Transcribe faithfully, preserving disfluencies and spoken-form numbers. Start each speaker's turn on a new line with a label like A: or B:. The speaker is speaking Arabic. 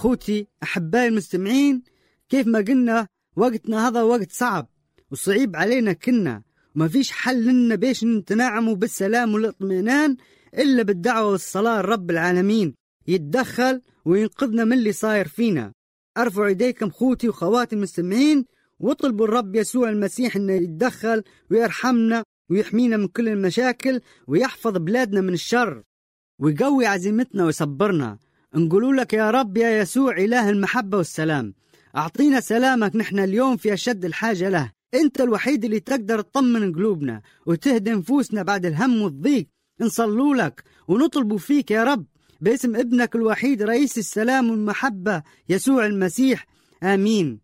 A: أخوتي أحبائي المستمعين، كيف ما قلنا وقتنا هذا وقت صعب وصعيب علينا كنا، وما فيش حل لنا بيش نتنعموا بالسلام والاطمئنان إلا بالدعوة والصلاة لرب العالمين يتدخل وينقذنا من اللي صاير فينا. أرفعوا يديكم خوتي وخواتي المستمعين واطلبوا الرب يسوع المسيح إنه يتدخل ويرحمنا ويحمينا من كل المشاكل ويحفظ بلادنا من الشر ويقوي عزيمتنا ويصبرنا. نقولوا لك يا رب يا يسوع إله المحبة والسلام، أعطينا سلامك نحن اليوم في أشد الحاجة له. أنت الوحيد اللي تقدر تطمن قلوبنا وتهدي نفوسنا بعد الهم والضيق. نصلوا لك ونطلبوا فيك يا رب باسم ابنك الوحيد رئيس السلام والمحبة يسوع المسيح، آمين.